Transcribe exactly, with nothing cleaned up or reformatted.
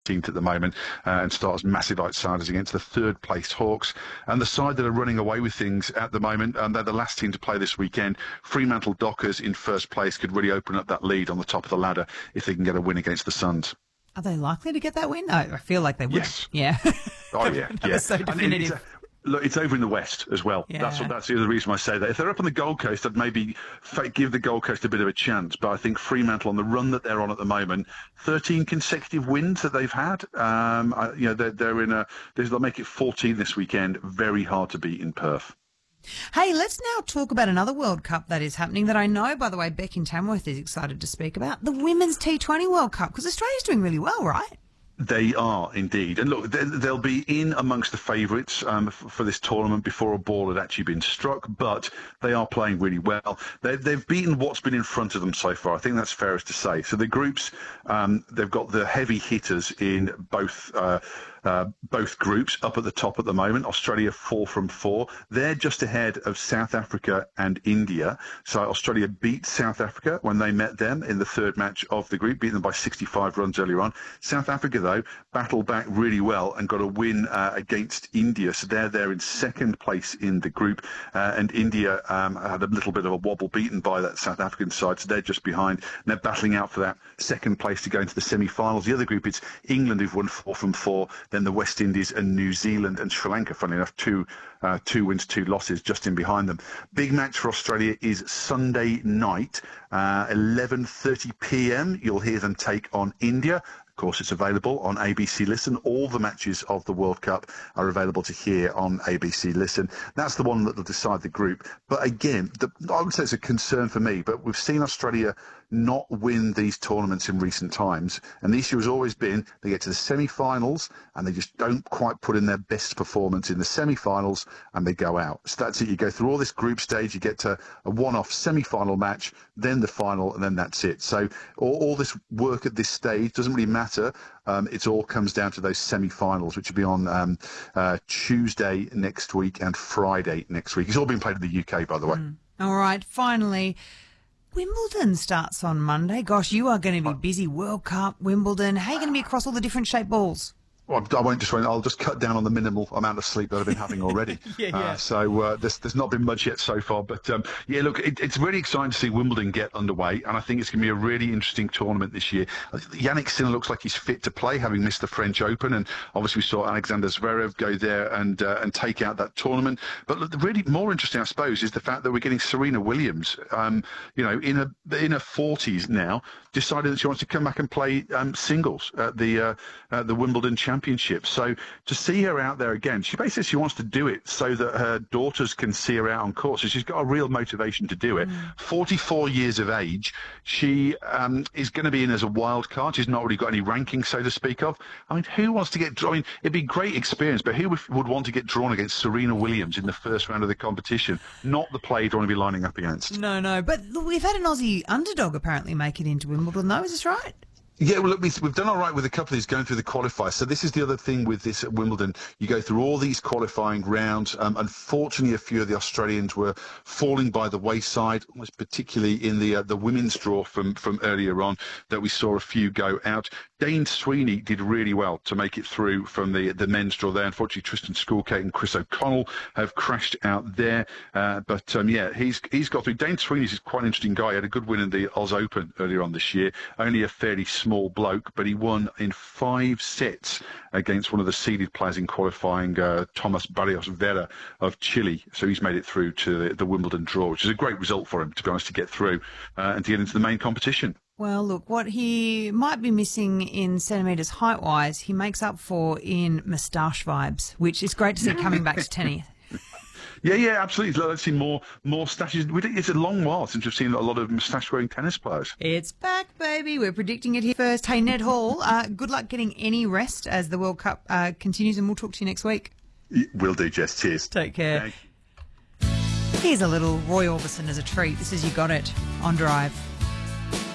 at the moment uh, and starts massive outsiders against the third place Hawks. And the side that are running away with things at the moment, and they're the last team to play this weekend, Fremantle Dockers in first place could really open up that lead on the top of the ladder if they can get a win against the Suns. Are they likely to get that win? No, I feel like they would. Yes. Yeah. Oh, yeah. that yeah. was so definitive. Look, it's over in the West as well. Yeah. That's what, that's the other reason I say that. If they're up on the Gold Coast, I'd maybe f- give the Gold Coast a bit of a chance. But I think Fremantle, on the run that they're on at the moment, thirteen consecutive wins that they've had. Um, I, you know, they're, they're in a. They'll make it fourteen this weekend. Very hard to beat in Perth. Hey, let's now talk about another World Cup that is happening that I know, by the way, Beck in Tamworth is excited to speak about. The Women's T twenty World Cup, because Australia's doing really well, right? They are indeed. And look, they'll be in amongst the favourites um, for this tournament before a ball had actually been struck, but they are playing really well. They, they've beaten what's been in front of them so far. I think that's fairest to say. So the groups, um, they've got the heavy hitters in both uh, uh, both groups up at the top at the moment. Australia four from four. They're just ahead of South Africa and India. So Australia beat South Africa when they met them in the third match of the group, beat them by sixty-five runs earlier on. South Africa, though, battled back really well and got a win uh, against India. So they're there in second place in the group. Uh, and India um, had a little bit of a wobble, beaten by that South African side. So they're just behind. And they're battling out for that second place to go into the semi-finals. The other group, it's England who've won four from four. Then the West Indies and New Zealand and Sri Lanka, funnily enough, two uh, two wins, two losses just in behind them. Big match for Australia is Sunday night, uh, eleven thirty p.m. You'll hear them take on India. Of course, it's available on A B C Listen. All the matches of the World Cup are available to hear on A B C Listen. That's the one that will decide the group. But again, the, I would say it's a concern for me, but we've seen Australia not win these tournaments in recent times. And the issue has always been they get to the semi-finals and they just don't quite put in their best performance in the semi-finals and they go out. So that's it. You go through all this group stage, you get to a one-off semi-final match, then the final, and then that's it. So all, all this work at this stage doesn't really matter. Um, it all comes down to those semi-finals, which will be on um, uh, Tuesday next week and Friday next week. It's all been played in the U K, by the way. Mm. All right, finally, Wimbledon starts on Monday. Gosh, you are going to be busy. World Cup, Wimbledon. How are you going to be across all the different shaped balls? Well, I won't just. I'll just cut down on the minimal amount of sleep that I've been having already. yeah, yeah. Uh, so uh, there's there's not been much yet so far, but um, yeah, look, it, it's really exciting to see Wimbledon get underway, and I think it's going to be a really interesting tournament this year. Yannick Sinner looks like he's fit to play, having missed the French Open, and obviously we saw Alexander Zverev go there and uh, and take out that tournament. But look, the really more interesting, I suppose, is the fact that we're getting Serena Williams, um, you know, in a in her forties now, decided that she wants to come back and play um, singles at the uh, uh, the Wimbledon Championship. So to see her out there again, she basically she wants to do it so that her daughters can see her out on court. So she's got a real motivation to do it. Mm. forty-four years of age, she um, is going to be in as a wild card. She's not really got any ranking, so to speak of. I mean, who wants to get drawn? I mean, it'd be a great experience, but who would, would want to get drawn against Serena Williams in the first round of the competition? Not the player you want to be lining up against. No, no. But look, we've had an Aussie underdog apparently make it into Wimbledon, though. Is this right? Yeah, well, look, we've done all right with a couple of these going through the qualifiers. So this is the other thing with this at Wimbledon. You go through all these qualifying rounds. Um, unfortunately, a few of the Australians were falling by the wayside, almost particularly in the uh, the women's draw from, from earlier on that we saw a few go out. Dane Sweeney did really well to make it through from the the men's draw there. Unfortunately, Tristan Skulkate and Chris O'Connell have crashed out there. Uh, but, um, yeah, he's he's got through. Dane Sweeney's quite an interesting guy. He had a good win in the Oz Open earlier on this year. Only a fairly small Small bloke, but he won in five sets against one of the seeded players in qualifying, uh, Thomas Barrios Vera of Chile. So he's made it through to the, the Wimbledon draw, which is a great result for him, to be honest, to get through uh, and to get into the main competition. Well, look, what he might be missing in centimetres height-wise, he makes up for in moustache vibes, which is great to see coming back to tennis. Yeah, yeah, absolutely. Let's see more more stashes. It's a long while since we've seen a lot of moustache-wearing tennis players. It's back, baby. We're predicting it here first. Hey, Ned Hall, uh, good luck getting any rest as the World Cup uh, continues, and we'll talk to you next week. Will do, Jess. Cheers. Take care. Thanks. Here's a little Roy Orbison as a treat. This is You Got It on Drive.